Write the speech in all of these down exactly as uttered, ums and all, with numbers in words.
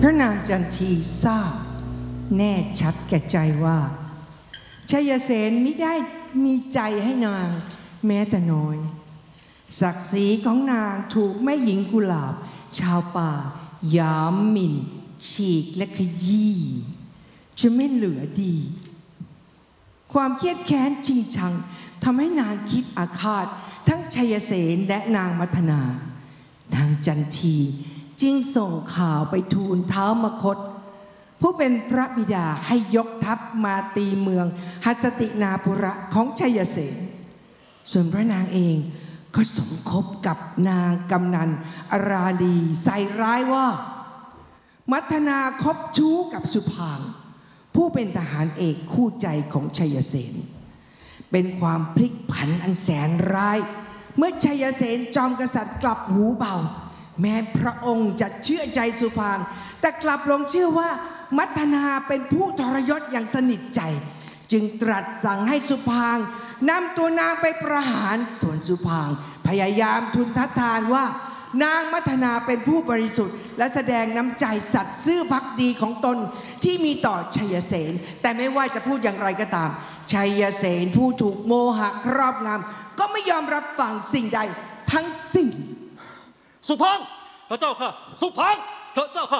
พระนางจันทีทราบแน่ชัดแก่ใจว่าชัยเสนมิได้มีใจให้นางแม้แต่น้อยศักดิ์ศรีของนางถูกแม่หญิงกุหลาบชาวป่าหยามหมิ่นฉีกและขยี้จะไม่เหลือดีความเครียดแค้นจริงชังทำให้นางคิดอาฆาตทั้งชัยเสนและนางมัทนานางจันทีจึงส่งข่าวไปทูลท้าวมคตผู้เป็นพระบิดาให้ยกทัพมาตีเมืองหัสตินาปุระของชัยเสนส่วนพระนางเองก็สมคบกับนางกำนันอราลีใส่ร้ายว่ามัทนาคบชู้กับสุพางผู้เป็นทหารเอกคู่ใจของชัยเสนเป็นความพลิกผันอันแสนร้ายเมื่อชัยเสนจอมกษัตริย์กลับหูเบาแม้พระองค์จะเชื่อใจสุพางแต่กลับหลงเชื่อว่ามัทนาเป็นผู้ทรยศอย่างสนิทใจจึงตรัสสั่งให้สุพางนำตัวนางไปประหารส่วนสุพางพยายามทูลทัดทานว่านางมัทนาเป็นผู้บริสุทธิ์และแสดงน้ำใจสัตย์ซื่อภักดีของตนที่มีต่อชัยเสนแต่ไม่ว่าจะพูดอย่างไรก็ตามชัยเสนผู้ถูกโมหะครอบงำก็ไม่ยอมรับฟังสิ่งใดทั้งสิ้นสุพางพระเจ้าค่ะสุพางพระเจ้าค่ะ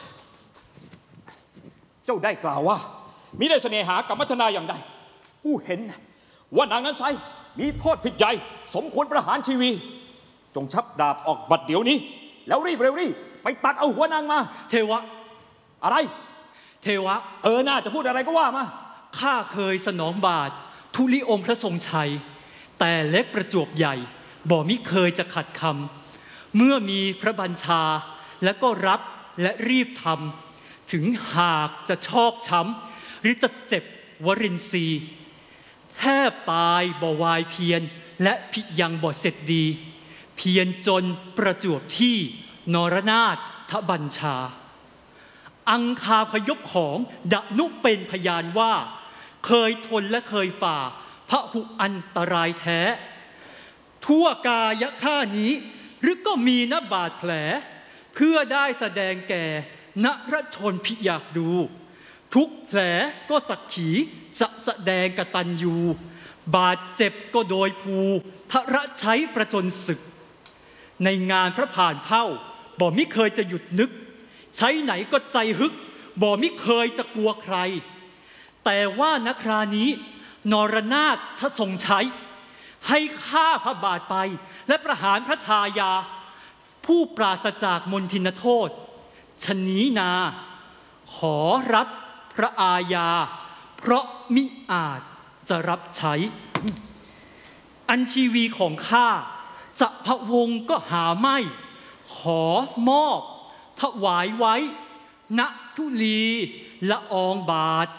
เจ้าได้กล่าวว่ามิได้เสน่หากับมัทนาอย่างใดผู้เห็นว่านางนั้นไซมีโทษผิดใหญ่สมควรประหารชีวีจงชับดาบออกบัดเดี๋ยวนี้แล้วรีบเร็วรีบไปตัดเอาหัวนางมาเทวะอะไรเทวะเออน่าจะพูดอะไรก็ว่ามาข้าเคยสนองบาททุลิองค์พระทรงชัยแต่เล็กประจวบใหญ่บ่มิเคยจะขัดคำเมื่อมีพระบัญชาแล้วก็รับและรีบทำถึงหากจะชอกช้ำหรือจะเจ็บวรินทรีย์แทบตายบ่วายเพียรและพิยังบ่เสร็จดีเพียรจนประจวบที่นรนาถทบัญชาอังคาพยพของดนุเป็นพยานว่าเคยทนและเคยฝ่าพระหุอันตรายแท้ทั่วกายข้านี้หรือก็มีนบาดแผลเพื่อได้แสดงแก่นรชนพิอยากดูทุกแผลก็สักขีจะแสดงกตัญญูบาดเจ็บก็โดยภูทระใช้ประจนศึกในงานพระผ่านเผ่าบ่มิเคยจะหยุดนึกใช้ไหนก็ใจฮึกบ่มิเคยจะกลัวใครแต่ว่าณครานี้นรนาถททรงใช้ให้ฆ่าพระบาทไปและประหารพระชายาผู้ปราศจากมนทินโทษชนี้นาขอรับพระอาญาเพราะมิอาจจะรับใช้อันชีวีของข้าจะพะวงก็หาไม่ขอมอบถวายไว้ณทุลีละอองบาท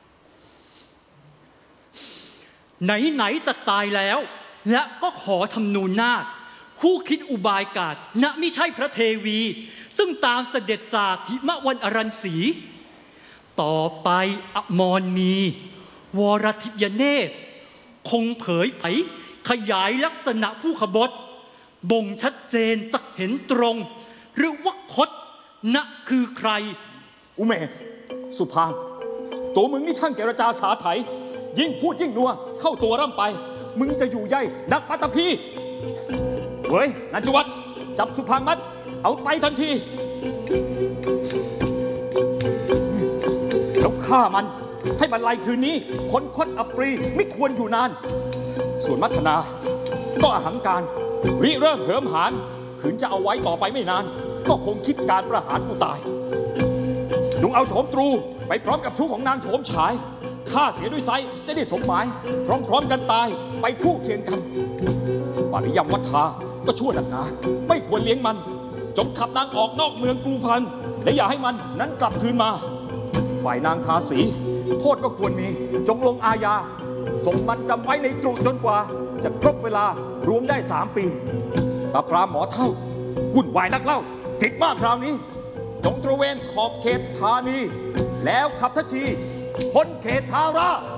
ไหนๆจะตายแล้วและก็ขอทำนูญนาถผู้คิดอุบายกาศณไม่ใช่พระเทวีซึ่งตามเสด็จจากหิมะวันอรัญสีต่อไปอมรมีวรทิยเนตรคงเผยไผขยายลักษณะผู้ขบฏบ่งชัดเจนจะเห็นตรงหรือว่าคดณคือใครอุเมสุพางตัวมึงนี่ช่างเจรจาสาไถยิ่งพูดยิ่งนัวเข้าตัวร่ำไปมึงจะอยู่ใยนักปัตตภีเฮ้ยนันทิวัฒน์จับสุพางมัดเอาไปทันทีแล้วฆ่ามันให้มันไล่คืนนี้คนคดอัปรีไม่ควรอยู่นานส่วนมัทนาก็อหังการริเริ่มเหิมหาญขืนจะเอาไว้ต่อไปไม่นานก็คงคิดการประหารผู้ตายจงเอาโฉมตรูไปพร้อมกับชู้ของนางโฉมฉายฆ่าเสียด้วยไซจะได้สมหมายพร้อมๆกันตายไปคู่เคียงกันปริยมวัฒนาก็ชั่วหนักหนาไม่ควรเลี้ยงมันจงขับนางออกนอกเมืองกรุงพันและอย่าให้มันนั้นกลับคืนมาฝ่ายนางทาสีโทษก็ควรมีจงลงอาญาส่งมันจำไว้ในตรุจนกว่าจะครบเวลารวมได้สามปีตาปราหมอเท่าวุ่นวายนักเล่าติดมากคราวนี้จงตระเวนขอบเขตธานีแล้วขับทัชีพ้นเขตทารา